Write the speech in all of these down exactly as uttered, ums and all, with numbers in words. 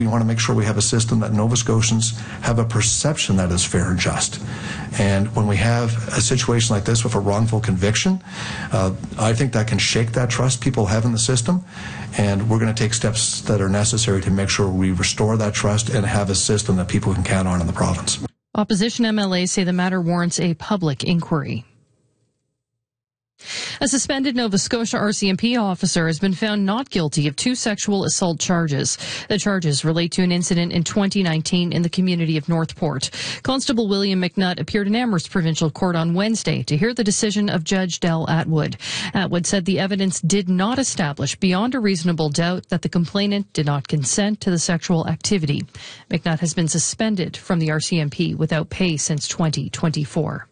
We want to make sure we have a system that Nova Scotians have a perception that is fair and just. And when we have a situation like this with a wrongful conviction, uh, I think that can shake that trust people have in the system. And we're going to take steps that are necessary to make sure we restore that trust and have a system that people can count on in the province. Opposition M L As say the matter warrants a public inquiry. A suspended Nova Scotia R C M P officer has been found not guilty of two sexual assault charges. The charges relate to an incident in twenty nineteen in the community of Northport. Constable William McNutt appeared in Amherst Provincial Court on Wednesday to hear the decision of Judge Del Atwood. Atwood said the evidence did not establish beyond a reasonable doubt that the complainant did not consent to the sexual activity. McNutt has been suspended from the R C M P without pay since twenty twenty-four.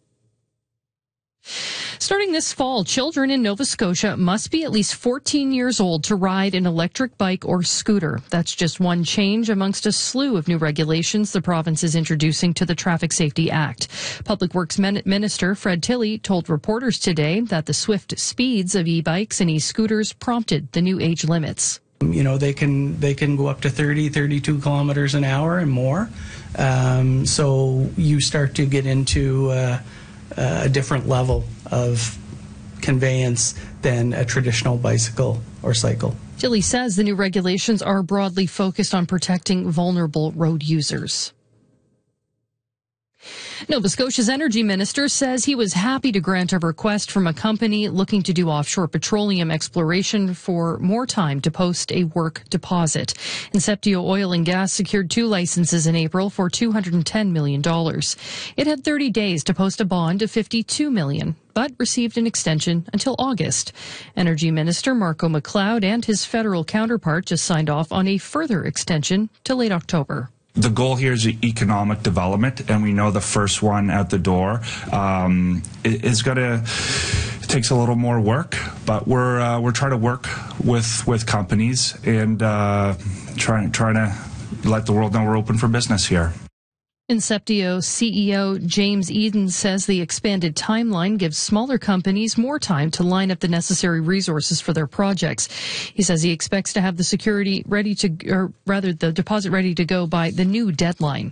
Starting this fall, children in Nova Scotia must be at least fourteen years old to ride an electric bike or scooter. That's just one change amongst a slew of new regulations the province is introducing to the Traffic Safety Act. Public Works Minister Fred Tilley told reporters today that the swift speeds of e-bikes and e-scooters prompted the new age limits. You know, they can they can go up to thirty, thirty-two kilometers an hour and more. Um, so you start to get into uh, a different level of conveyance than a traditional bicycle or cycle. Tilley says the new regulations are broadly focused on protecting vulnerable road users. Nova Scotia's energy minister says he was happy to grant a request from a company looking to do offshore petroleum exploration for more time to post a work deposit. Inceptio Oil and Gas secured two licenses in April for two hundred ten million dollars. It had thirty days to post a bond of fifty-two million dollars, but received an extension until August. Energy Minister Marco McLeod and his federal counterpart just signed off on a further extension to late October. The goal here is economic development, and we know the first one out the door um, is going to takes a little more work, but we're uh, we're trying to work with with companies and uh, trying trying to let the world know we're open for business here. Inceptio C E O James Eden says the expanded timeline gives smaller companies more time to line up the necessary resources for their projects. He says he expects to have the security ready to, or rather the deposit ready to go by the new deadline.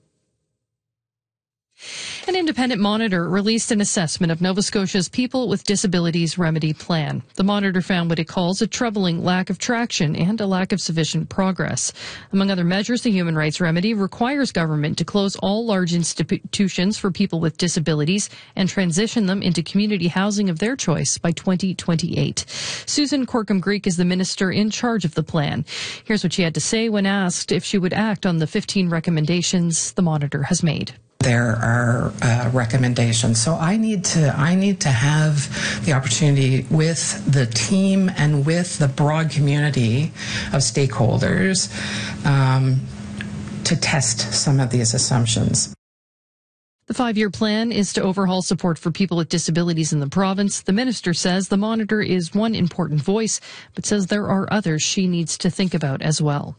An independent monitor released an assessment of Nova Scotia's People with Disabilities Remedy Plan. The monitor found what it calls a troubling lack of traction and a lack of sufficient progress. Among other measures, the Human Rights Remedy requires government to close all large institutions for people with disabilities and transition them into community housing of their choice by twenty twenty-eight. Susan Corkum-Greek is the minister in charge of the plan. Here's what she had to say when asked if she would act on the fifteen recommendations the monitor has made. There are uh, recommendations. So I need to I need to have the opportunity with the team and with the broad community of stakeholders um, to test some of these assumptions. The five-year plan is to overhaul support for people with disabilities in the province. The minister says the monitor is one important voice, but says there are others she needs to think about as well.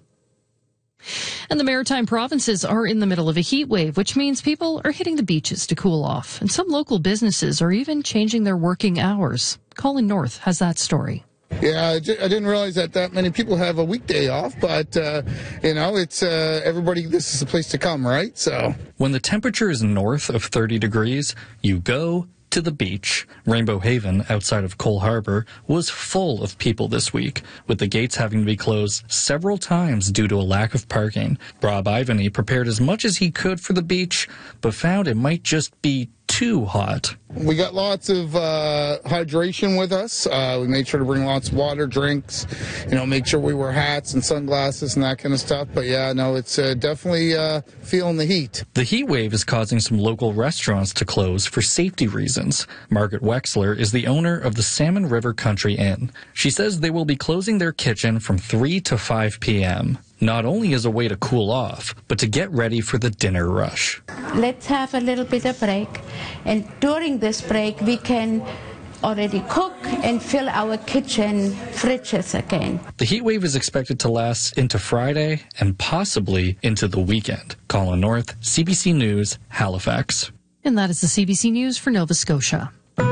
And the maritime provinces are in the middle of a heat wave, which means people are hitting the beaches to cool off. And some local businesses are even changing their working hours. Colin North has that story. Yeah, I didn't realize that that many people have a weekday off, but, uh, you know, it's uh, everybody, this is the place to come, right? So when the temperature is north of thirty degrees, you go to the beach. Rainbow Haven, outside of Cole Harbour, was full of people this week, with the gates having to be closed several times due to a lack of parking. Rob Ivany prepared as much as he could for the beach, but found it might just be too hot. We got lots of uh, hydration with us. Uh, we made sure to bring lots of water, drinks, you know, make sure we wear hats and sunglasses and that kind of stuff. But yeah, no, it's uh, definitely uh, feeling the heat. The heat wave is causing some local restaurants to close for safety reasons. Margaret Wexler is the owner of the Salmon River Country Inn. She says they will be closing their kitchen from three to five p.m. Not only as a way to cool off, but to get ready for the dinner rush. Let's have a little bit of break, and during this break we can already cook and fill our kitchen fridges again. The heat wave is expected to last into Friday and possibly into the weekend. Colin North, C B C News, Halifax. And that is the C B C News for Nova Scotia.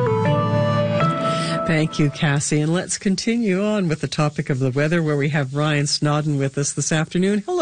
Thank you, Cassie. And let's continue on with the topic of the weather, where we have Ryan Snodden with us this afternoon. Hello.